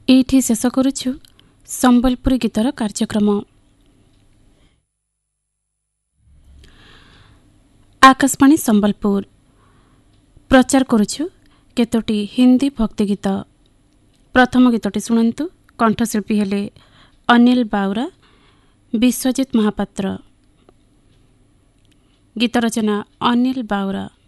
ଏଇଠି ଶେଷ କରୁଛୁ ସମ୍ବଲପୁରୀ ଗୀତର କାର୍ଯ୍ୟକ୍ରମ। ଆକାଶବାଣୀ ସମ୍ବଲପୁର ପ୍ରଚାର କରୁଛୁ କେତୋଟି ହିନ୍ଦୀ ଭକ୍ତି ଗୀତ। ପ୍ରଥମ ଗୀତଟି ଶୁଣନ୍ତୁ। କଣ୍ଠଶିଳ୍ପୀ ହେଲେ ଅନିଲ ବାଉରା, ବିଶ୍ୱଜିତ ମହାପାତ୍ର। ଗୀତ ରଚନା ଅନିଲ ବାଉରା।